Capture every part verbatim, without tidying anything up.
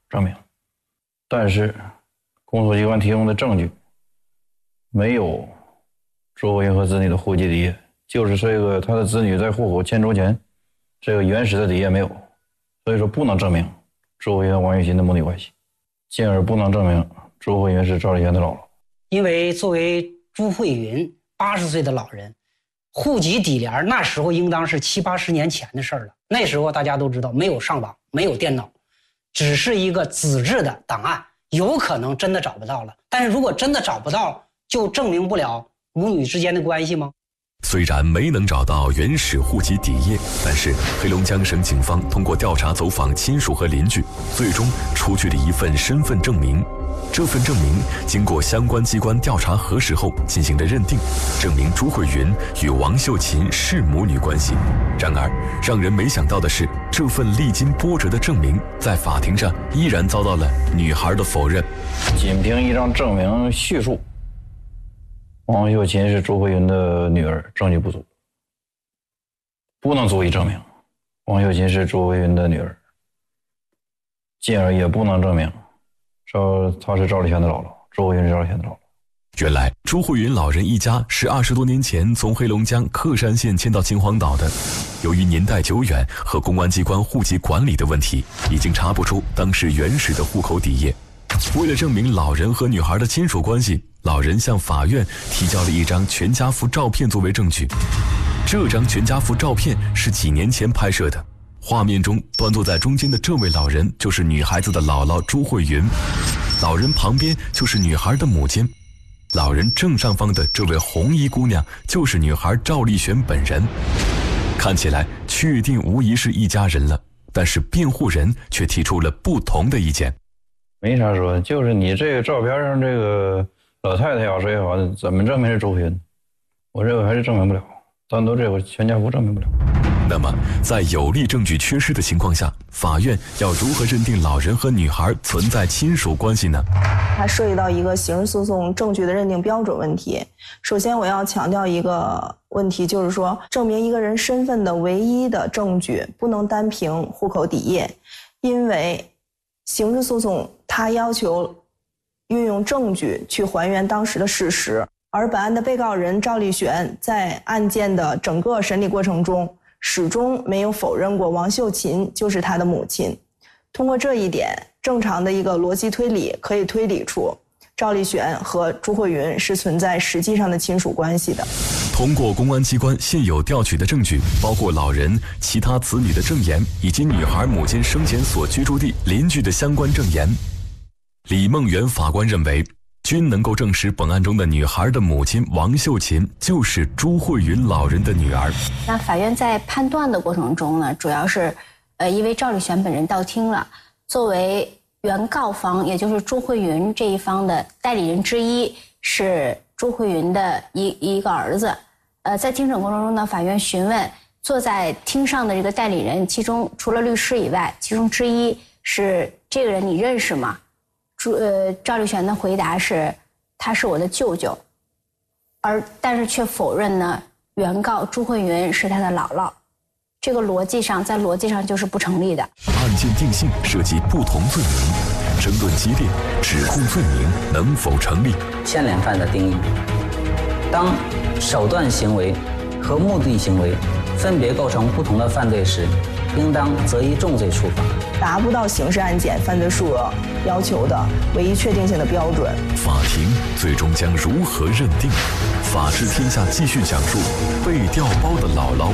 证明，但是公诉机关提供的证据没有朱慧云和子女的户籍底页，就是这个他的子女在户口迁出前这个原始的底页没有，所以说不能证明朱慧云和王玉琴的母女关系，进而不能证明朱慧云是赵立坚的姥姥。 因为作为朱慧云八十岁的老人，户籍底联那时候应当是七八十年前的事儿了。那时候大家都知道，没有上网，没有电脑，只是一个纸质的档案，有可能真的找不到了。但是如果真的找不到，就证明不了母女之间的关系吗？ 虽然没能找到原始户籍底页，但是黑龙江省警方通过调查走访亲属和邻居，最终出具了一份身份证明。这份证明经过相关机关调查核实后进行了认定，证明朱慧云与王秀琴是母女关系。然而让人没想到的是，这份历经波折的证明在法庭上依然遭到了女孩的否认。 仅凭一张证明叙述王秀琴是朱慧云的女儿，证据不足，不能足以证明王秀琴是朱慧云的女儿，进而也不能证明赵她是赵立坚的姥姥，朱慧云是赵立坚的姥姥。 原来朱慧云老人一家是二十多年前从黑龙江克山县迁到秦皇岛的，由于年代久远和公安机关户籍管理的问题，已经查不出当时原始的户口底页。为了证明老人和女孩的亲属关系，老人向法院提交了一张全家福照片作为证据。这张全家福照片是几年前拍摄的，画面中端坐在中间的这位老人就是女孩子的姥姥朱慧云，老人旁边就是女孩的母亲，老人正上方的这位红衣姑娘就是女孩赵丽璇本人。看起来确定无疑是一家人了，但是辩护人却提出了不同的意见。 没啥说，就是你这个照片上这个老太太也好谁也好，怎么证明是朱慧云？我认为还是证明不了，单独这个全家福证明不了。 那么在有力证据缺失的情况下，法院要如何认定老人和女孩存在亲属关系呢？ 它涉及到一个刑事诉讼证据的认定标准问题。首先我要强调一个问题，就是说证明一个人身份的唯一的证据不能单凭户口底页，因为刑事诉讼它要求运用证据去还原当时的事实，而本案的被告人赵丽璇在案件的整个审理过程中始终没有否认过王秀琴就是她的母亲。通过这一点，正常的一个逻辑推理可以推理出赵丽璇和朱慧云是存在实际上的亲属关系的。 通过公安机关现有调取的证据，包括老人、其他子女的证言，以及女孩母亲生前所居住地邻居的相关证言，李梦圆法官认为均能够证实本案中的女孩的母亲王秀琴就是朱慧云老人的女儿。 那法院在判断的过程中呢，主要是呃，因为赵丽璇本人到庭了，作为原告方也就是朱慧云这一方的代理人之一，是朱慧云的一一个儿子。呃，在庭审过程中呢，法院询问坐在厅上的这个代理人，其中除了律师以外，其中之一是这个人你认识吗？朱呃赵丽璇的回答是他是我的舅舅，而但是却否认呢原告朱慧云是他的姥姥。这个逻辑上，在逻辑上就是不成立的。 案件定性涉及不同罪名，争论激烈，指控罪名能否成立？ 牵连犯的定义，当手段行为和目的行为分别构成不同的犯罪时，应当择一重罪处罚， 达不到刑事案件犯罪数额要求的唯一确定性的标准。 法庭最终将如何认定？法治天下继续讲述被调包的姥姥。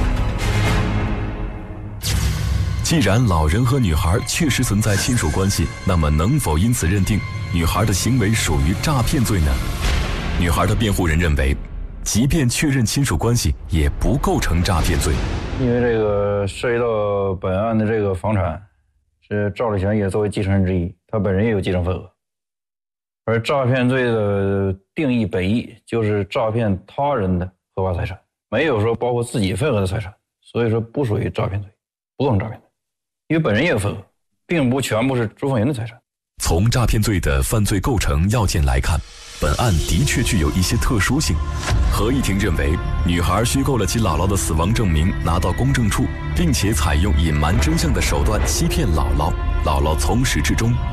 既然老人和女孩确实存在亲属关系，那么能否因此认定女孩的行为属于诈骗罪呢？女孩的辩护人认为，即便确认亲属关系，也不构成诈骗罪。 因为这个涉及到本案的这个房产，是赵丽璇也作为继承人之一，他本人也有继承份额。而诈骗罪的定义本意就是诈骗他人的合法财产，没有说包括自己份额的财产，所以说不属于诈骗罪，不构成诈骗罪。因为本人也有份额，并不全部是朱凤云的财产。 从诈骗罪的犯罪构成要件来看，本案的确具有一些特殊性。合议庭认为，女孩虚构了其姥姥的死亡证明拿到公证处，并且采用隐瞒真相的手段欺骗姥姥，姥姥从始至终